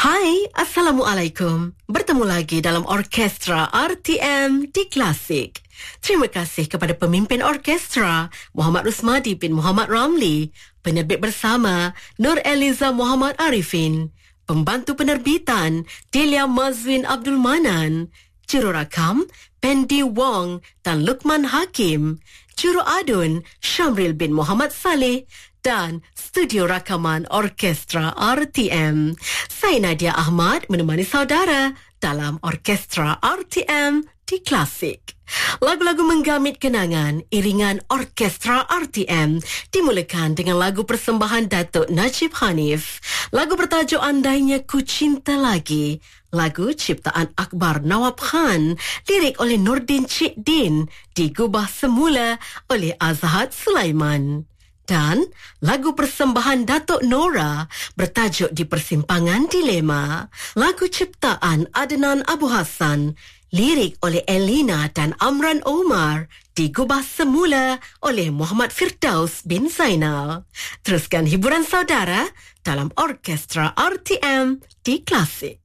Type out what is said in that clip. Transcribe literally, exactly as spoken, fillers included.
Hai, Assalamualaikum. Bertemu lagi dalam Orkestra R T M di Klasik. Terima kasih kepada pemimpin orkestra Muhammad Rusmadi bin Muhammad Ramli, penerbit bersama Nur Eliza Muhammad Arifin, pembantu penerbitan Delia Mazwin Abdul Manan, jururakam Pendi Wong dan Lukman Hakim, juru adun Syamril bin Muhammad Saleh, dan studio rakaman Orkestra R T M. Saya Nadia Ahmad menemani saudara dalam Orkestra R T M di Klasik. Lagu-lagu menggamit kenangan iringan Orkestra R T M dimulakan dengan lagu persembahan Datuk Najib Hanif. Lagu bertajuk Andainya Ku Cinta Lagi. Lagu ciptaan Akbar Nawab Khan, lirik oleh Nordin Cik Din, digubah semula oleh Azhad Sulaiman. Dan lagu persembahan Datuk Nora bertajuk Di Persimpangan Dilema. Lagu ciptaan Adnan Abu Hassan, lirik oleh Elina dan Amran Omar, digubah semula oleh Muhammad Firdaus bin Zainal. Teruskan hiburan saudara dalam Orkestra R T M di Klasik.